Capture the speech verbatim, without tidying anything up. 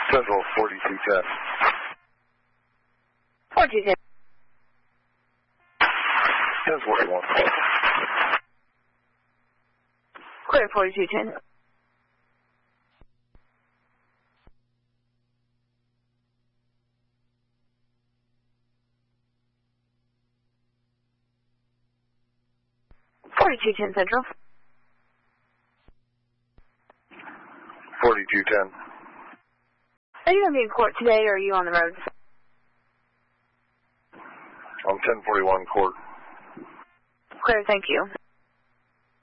Central forty-two ten. forty-two ten. ten forty-one. Clear forty-two ten. forty-two ten Central. forty-two ten. Are you going to be in court today, or are you on the road? I'm ten forty-one court. Clear, thank you.